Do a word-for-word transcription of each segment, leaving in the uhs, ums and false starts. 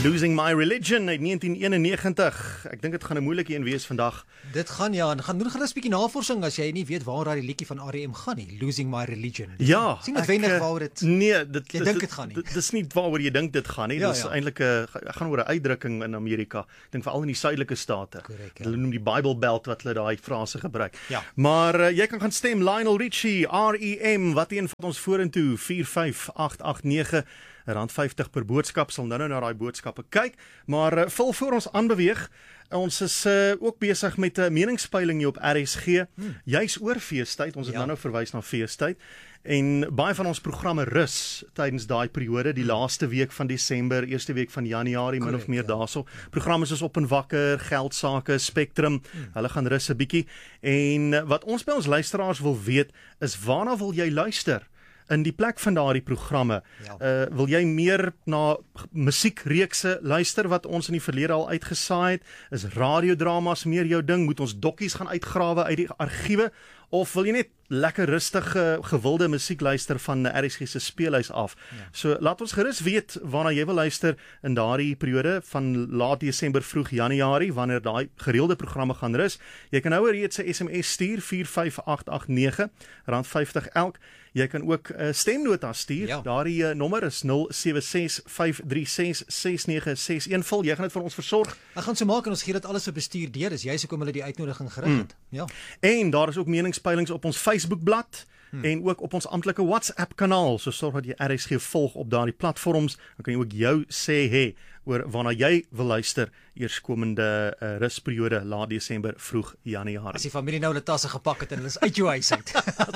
Losing My Religion uit negentien eenennegentig. Ek dink dit gaan 'n moeilike een wees vandag. Dit gaan ja, en gaan doen gerus 'n bietjie navorsing as jy nie weet waar daai liedjie van R E M gaan nie. Losing My Religion. Ja, sien noodwendig waaroor dit. Nee, dit jy dink dit gaan nie. Dit is nie waaroor jy dink dit gaan nie. Ja, Dit is ja. eintlik 'n gaan oor 'n uitdrukking in Amerika. Ek dink veral in die suidelike state. Correct, ja. Hulle noem die Bible Belt wat hulle daai frase gebruik. Ja. Maar uh, jy kan gaan stem Lionel Richie, R E M, wat een van ons vorentoe vier vyf agt agt nege rand vyftig per boodskap, sal nou nou na daai boodskappe kyk, maar uh, vul voor ons aanbeweeg. Ons is uh, ook besig met 'n meningspeiling hier op R S G, hmm. juis oor feestyd, ons het Ja. nou nou verwys na feestyd, en baie van ons programme rus tydens daai periode, die laaste week van Desember, eerste week van Januarie, min of meer ja. daarso. Programme soos Op en Wakker, Geldsake, Spectrum, hmm. hulle gaan rus 'n bietjie, en uh, wat ons by ons luisteraars wil weet, is waarna wil jy luister? In die plek van daardie programme, Ja. uh, wil jy meer na musiekreekse luister wat ons in die verlede al uitgesaai het? Is radiodramas meer jou ding? Moet ons dokkies gaan uitgrawe uit die argiewe? Of wil jy net lekker rustige, gewilde musiek luister van R S G se speelhuis af? Ja. So laat ons gerus weet waarna jy wil luister in daardie periode van laat Desember, vroeg Januarie, wanneer daai gereelde programme gaan rus. Jy kan nou reeds 'n S M S stuur, vier vyf agt agt nege, rand vyftig elk. Jy kan ook 'n uh, stemnota stuur. Ja. Daardie uh, nommer is nul sewe ses vyf drie ses ses nege ses een. Vul, jy gaan dit vir ons versorg. Ek gaan so maak en ons gee dit alles vir bestuur deur. Dis juist hoekom hulle die uitnodiging gerig het. Mm. Ja. En daar is ook meningspeilings op ons Facebookblad hmm. en ook op ons amptelike WhatsApp kanaal. So sorg dat jy R S G volg op daardie platforms, dan kan jy ook jou sê hê oor waarna jy wil luister eerskomende uh, rusperiode laat Desember, vroeg Januarie. As die familie nou hulle tasse gepak het en hulle is uit jou huis uit.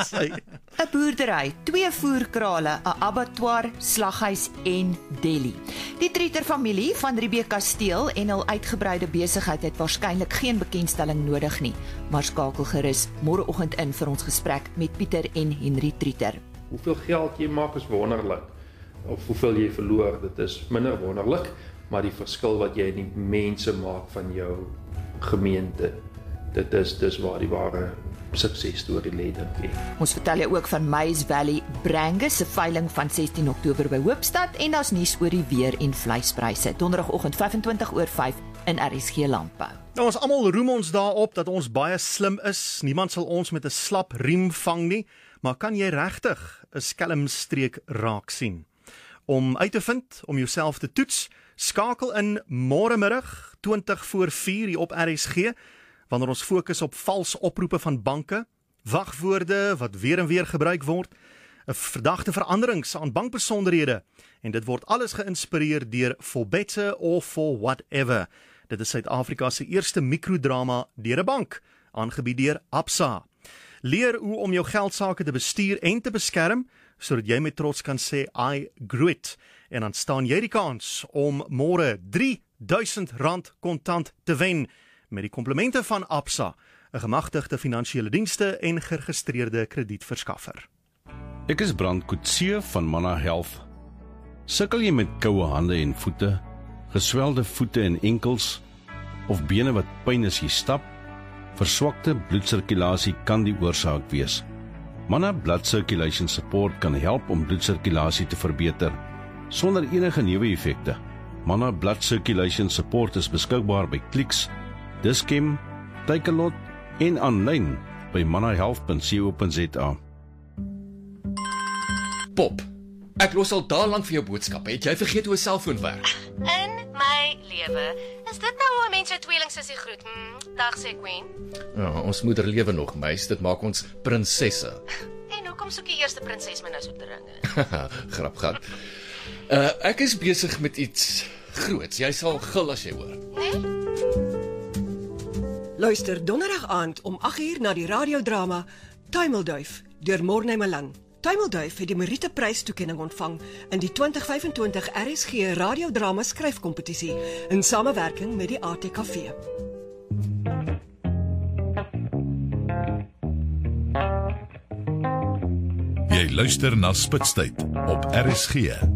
'n Boerdery, twee voerkrale, 'n abattoir, slaghuis en deli. Die Trieter familie van Riebeeck Kasteel en hul uitgebreide besigheid het waarskynlik geen bekendstelling nodig nie, maar skakel gerus môreoggend in vir ons gesprek met Pieter en Henry Trieter. Hoeveel geld jy maak is wonderlik, of hoeveel jy verloor, dit is minder wonderlik, maar die verskil wat jy in die mense maak van jou gemeente, dit is dis waar die ware suksesstorie lê, dink ek. Ons vertel jou ook van Maize Valley Brangus se veiling van sestien Oktober by Hoopstad en daar's nuus oor die weer en vleispryse. Donderdagoggend vyf en twintig oor vyf in R S G Landbou. Nou, ons almal roem ons daarop dat ons baie slim is. Niemand sal ons met 'n slap riem vang nie, maar kan jy regtig 'n skelmstreek raak sien? Om uit te vind, om jouself te toets, skakel in môre middag twintig voor vier hier op R S G, wanneer ons fokus op vals oproepe van banke, wagwoorde wat weer en weer gebruik word, 'n verdagte veranderings aan bankbesonderhede, en dit word alles geïnspireer deur For Better or For Whatever. Dit is Suid-Afrika se eerste mikrodrama deur 'n bank, aangebied deur Absa. Leer hoe om jou geldsaake te bestuur en te beskerm, sodat jy met trots kan sê I grew it. En dan staan jy die kans om môre drie duisend rand kontant te wen met die komplemente van Absa, 'n gemagtigde finansiële dienste en geregistreerde kredietverskaffer. Ek is Brand Coetzee van Manna Health. Sukkel jy met koue hande en voete, geswelde voete en enkels, of bene wat pyn as jy stap? Verswakte bloedsirkulasie kan die oorsaak wees. Manna Blood Circulation Support kan help om bloedsirkulasie te verbeter, sonder enige neeweffekte. Manna Blood Circulation Support is beskikbaar by Clicks, Dis-Chem, Takealot en aanlyn by manna health punt co punt za. Pop, ek los al daar lank vir jou boodskappe. Het jy vergeet hoe 'n selfoon werk? In my lewe. Is dit nou hoe mense tweelingsussie groet? Hm, dag sê Queen. Ja, ons moeder lewe nog, meis. Dit maak ons prinsesse. En hoekom soek die eerste prinses my nou so te ringe? Grap gat. Uh, ek is besig met iets groots. Jy sal gil as jy hoor. Nee? Luister donderdag aand om agt uur na die radiodrama Tuimelduif deur Morne Malan. Tuimelduif het die Merite Prys toekenning ontvang in die twintig vyf en twintig R S G radiodrama skryfkompetisie in samewerking met die A T K V. Jy luister na Spitstyd op R S G.